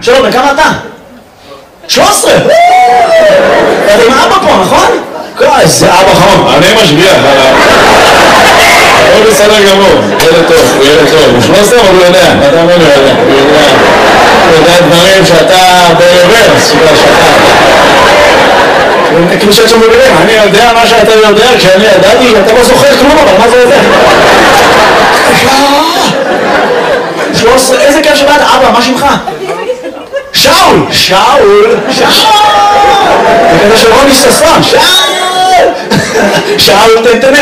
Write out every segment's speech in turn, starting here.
שלום, בכמה אתה? 13! אתה עם אבא פה, נכון? איזה אבא חום. אני משגיח עליו. הוא בסדר גמור, ילד טוב, הוא ילד טוב. הוא 13 אבל הוא יודע, אתה אומר לו יודע. הוא יודע דברים שאתה ברוורס, שאתה... כאילו שאת שם בגלל, אני יודע מה שאתה יודע, כשאני ידעתי, אתה לא זוכר כלום, אבל מה זה יודע? 13, איזה כיף שבאת, אבא, מה שמך? שאול! שאול! שאול! זה כזה של רוני ששון, שאול! שאול, תן.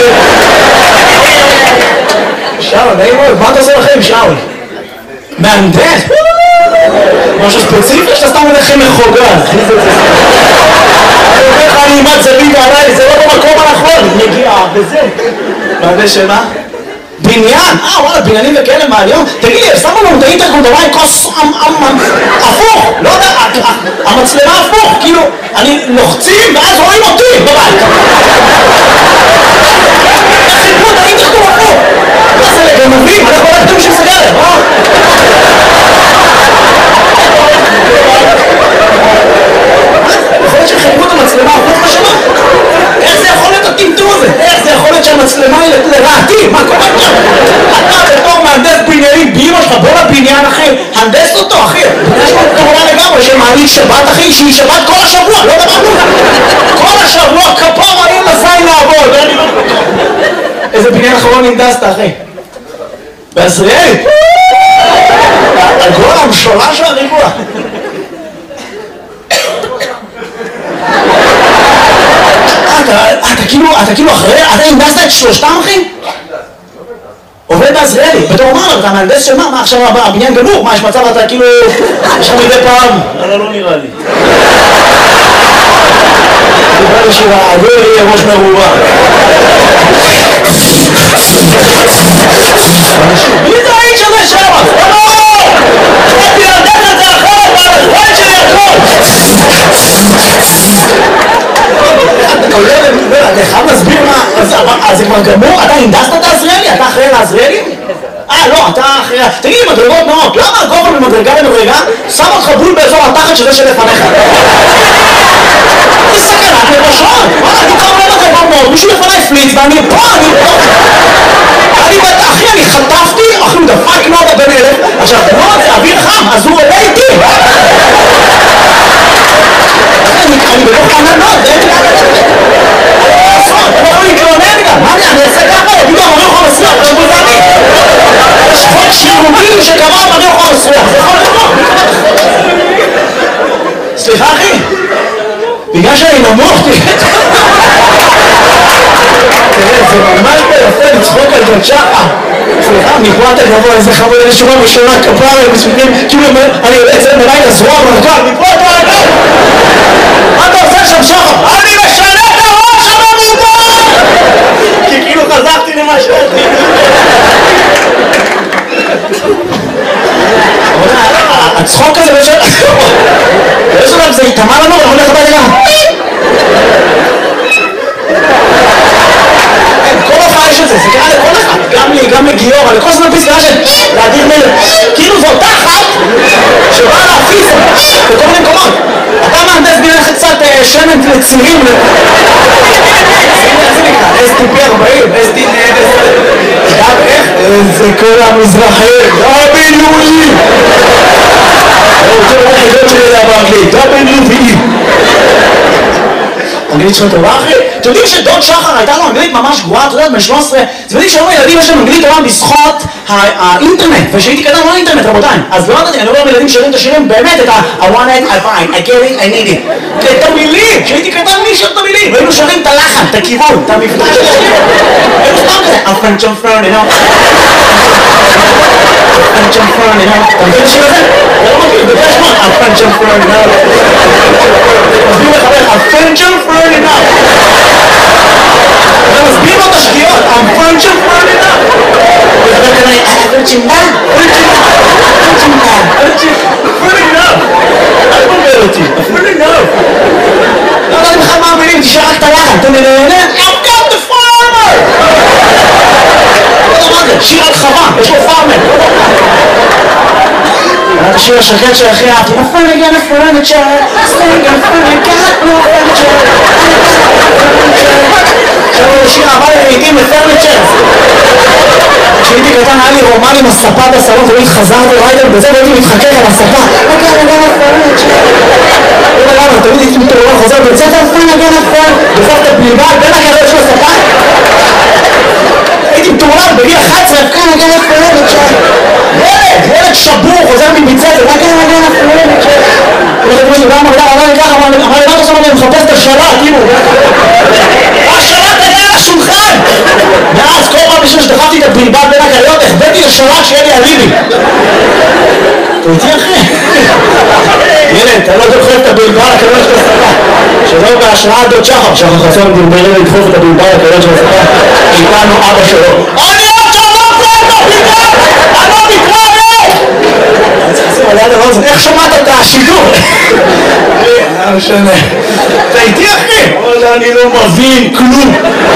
שאול, נעים מאוד, מה אתה עושה לכם, שאול? מהנדס? משהו ספציפי שאתה סתם הולך עם מחוגז? אני אומר לך, אני אימת זווית עליי, זה לא במקום הנכון, נגיעה, וזה. מהנדס שמה? בניין? וואלה, בניינים וכאלה מעניין. תגיד לי, שמו לנו את האינטרקום דווי כוס הפוך, לא יודע, המצלמה הפוך, כאילו, אני לוחצים ואז רואים אותי בבית. איך חיפו את האינטרקום הפוך? מה זה לגנבים? אנחנו לא כתוב שסגרת, יכול להיות שחיפו את המצלמה הפוך בשמה? איך זה יכול להיות הטמטום הזה? איך זה יכול להיות שהמצלמה היא לרעתי? מה קורה פה? אתה בתור מהנדס בניינים באמא שלך, בוא לבניין אחי, הנדס אותו אחי. יש לו כמובן לגמרי שמעניק שבת אחי, שהיא שבת כל השבוע, לא דבר נורא. כל השבוע כפור אני מזיין לעבוד. איזה בניין אחרון הנדסת אחי? בעזריאלי? הגול המשולש והריבוע. אתה כאילו אחרי, אתה הנדסת את שלושתם אחי? עובד בעזריאלי, בתור מה? אתה מהנדס של מה? מה עכשיו הבניין גמור? מה יש מצב אתה כאילו... יש לך מדי פעם? לא נראה לי. אני בא לשירה, הגוי יהיה ראש מרובה. מי זה האיש הזה שמה? אני להנדס את זה אחרת, והחיים שלי הכל! אתה חייב להסביר מה... אז זה כבר גמור? אתה הנדסת את העזריאלי? אתה אחראי לעזריאלי? לא, אתה אחראי... תגיד לי, מדרגות נאות, למה הגובה ממדרגה למדרגה שם אותך בול באזור התחת שזה שלפניך? זה סכנת לראשון! אני קרוב למדרגות נאות, מישהו לפניי פליץ ואני פה, אחי, אני חטפתי, אחי, הוא דפק נודה בן אלף, עכשיו, נוד זה אוויר חם, אז הוא עולה איתי! אני בתוך עננות, זה אין לי לעשות, אני לא יכול להתלונן גם, מה אני אעשה ככה? יגידו, אני לא יכול לסלוח, זה בוזני. יש חוק שירותי שקבע, אני לא יכול לסלוח, זה יכול לקרות. סליחה אחי, בגלל שאני נמוך, תראה, זה ממש ביפה לצחוק על ג'ון שחר. סליחה, מפרט הגבוה, איזה חמוד, איזה שורה בשורה כפרה, כאילו אני יוצא מלאי לזרוע ברכב, מפרט הגבוה! מה אתה עושה שם שחר? אני משנה את הראש הממומן! כי כאילו חזרתי למה שאתי. הצחוק הזה בשביל... יש עליו, זה יתאמה לנו, אנחנו הולך הביתה גם. כל הופעה יש את זה, זה קרה לכל אחד, גם לי, גם לגיור, לכל זמן פסקה של להדיר מלך. כאילו זו אותה אחת שבאה להפיץ בכל מיני מקומות. אתה מהנדס בינך קצת שמן לצירים STP 40, STP גם איך? זה כל המזרחים, WE זה היחידות שלי לדעת באנגלית, WE אנגלית שלך טובה אחי? אתם יודעים שדוד שחר הייתה לו אנגלית ממש גרועה, אתה יודע, בן 13 אתם יודעים שהיום הילדים יש להם אנגלית טובה בזכות האינטרנט ושהייתי קטן לא האינטרנט רבותיים אז לא ידעתי, אני אומר לילדים שרים את השירים באמת את I want it, I find, I get it, I need it את המילים, שהייתי קטן מי שר את המילים והיינו שרים את הלחן, את הכיוון, את המבטא של השירים היינו סתם כזה French on Fern, you know French on Fern, you know אתה מבין את השיר הזה? זה לא מכיר, בגלל שמות French on Fern, you know מסביר לחבר, French on Fern, you know אתה מסביר לו את השגיאות French on Fern, you know וחבר כזה, French on Fern, French on Fern, אל תבלבל אותי, אפילו enough לא יודעת לך מה המילים, תשאר רק את הלחן אתה נהנה, I've got the farmer לא יודע מה זה, שיר על חווה, יש לו פארמר השיר השקט של הכי אהבתי. נפל נגן הפרנצ'ר, סטנגן פרנקט, לא פרנצ'ר. עכשיו הוא שיר אהבה לעיתים לפרנצ'ר. כשהייתי קטן היה לי רומן עם הספה בסלון, תמיד חזרתי ריידר בזה והייתי מתחכך על הספה. נגן הפרנצ'ר. לא למה, תמיד הייתי מתעורר חוזר בצאת אלפן נגן הפרנצ'ר. דופק את הבלבל בין הקריות של הספה. הייתי מתעורר בגיל 11, כאן נגן הפרנצ'ר. ילד שבור, חוזר מביצת, נגן הפרנצ'ר. אמר לי, מה אתה שם אני מחפש את השלט, כאילו. השלט היה על השולחן! ואז כל פעם בשביל שדחפתי את הבלבל בין הקריות, החבאתי לשלט שיהיה לי אליבי. אתה איתי אחי? ילד, אתה לא דוחף את הבלבל הקריות של הספה. שלא בהשראת דוד שחר. שחר חסון דרברי לדחוף את הבלבל הקריות של הספה. איתנו אבא שלו. אני עוד שלום פה את הבלבל! אני לא מתראה! איך שמעת את השידור? לא משנה. אתה איתי אחי? אני לא מבין כלום.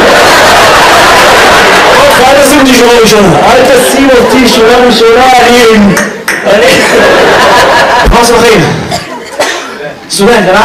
אל תשים אותי שורה ראשונה. אל תשים אותי שורה ראשונה. מה עושה בחיים? סטודנט, אה?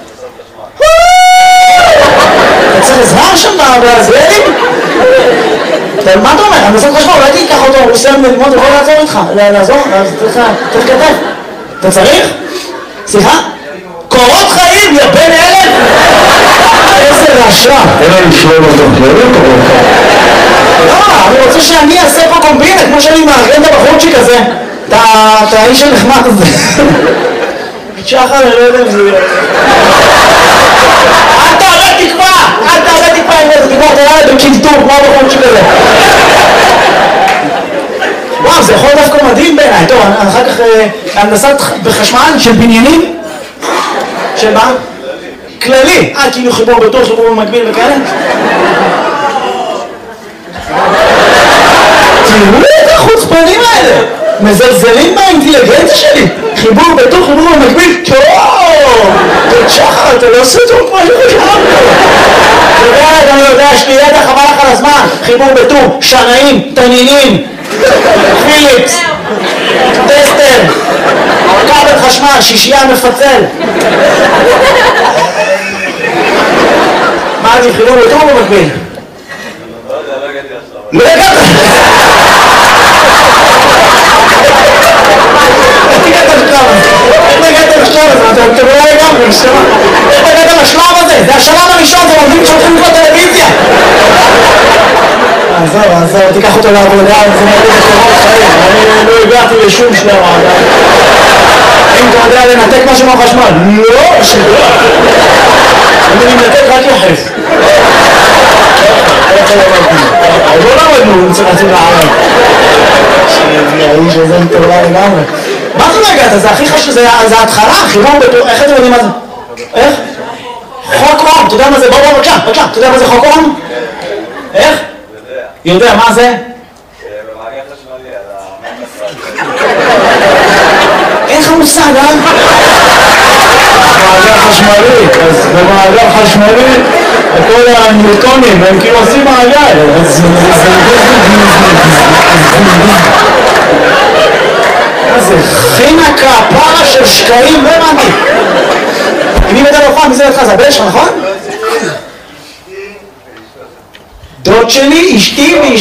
אתה צריך עזרה שם בעזרדים? מה אתה אומר? אני עושה חשמל, אולי תיקח אותו, הוא סיים ללמוד, הוא יכול לעזור איתך. לעזור? אז צריך כתב. אתה צריך? סליחה? קורות חיים, יא בן אלף! איזה רעשה. אין לנו שלום אותו, לא קורות חיים. לא, אני רוצה שאני אעשה פה קומבינה, כמו שאני מארגן את הבחורצ'יק הזה. את האיש הנחמד הזה. שחר, אני לא יודע אם זה יהיה. אל תעלה תקווה! אל תעלה תקווה עם איזה תקווה, תראה לי בקינטור, כמו הבחורצ'יק הזה. וואו, זה יכול דווקא מדהים בעיניי. טוב, אחר כך הנדסת בחשמל של בניינים. של מה? כללי. כאילו חיבור בטור, חיבור במקביל וכאלה. תראו את החוצפנים האלה. מזלזלים באינטליגנציה שלי. חיבור בטור, חיבור במקביל. טוב! שחר, אתה לא עושה טוב כמו שחשבנו. אני יודע, יש לי ידע חבל לך על הזמן. חיבור בטור, שנאים, תנינים. פיליפס, טסטר, כבל חשמל, שישייה מפצל. מה אני חילום יותר במקביל? לא הגעת! איך הגעת לשלב הזה? איך הגעת לשלב הזה? אתם לא הגעתם, איך הגעת לשלב הזה? זה השלב הראשון, זה עובדים שהולכים לקרוא טלוויזיה. עזוב, תיקח אותו לעבודה, זה מראה בקורות חיים. אני לא הגעתי לשום שלב עדיין. אם אתה יודע לנתק משהו מהחשמל, לא, שלא. אני מנתק רק יחף. לא למדנו, נצטרצים לערב. האיש הזה מטורלה לגמרי. מה זה לא הגעת? זה הכי חשוב, זה ההתחלה, חיבור בטור, איך אתם יודעים מה זה? איך? חוק אום, אתה יודע מה זה? בוא, בבקשה, אתה יודע מה זה חוק אום? איך? יודע, מה זה? במעגל חשמלי על אין לך מושג, אה? מעגל חשמלי, אז במעגל חשמלי כל הניוטונים הם כאילו עושים מעגל. זה חינה כפרה של שקעים, לא הבנתי. מי מדע לא פעם, מי זה לך? זה הבן שלך, נכון? דוד שלי, אשתי